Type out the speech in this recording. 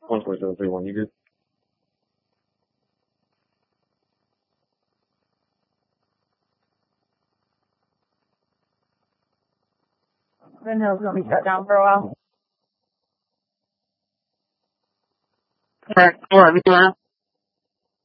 1.03 you good? Green Hill's gonna be shut down for a while. Alright, me now.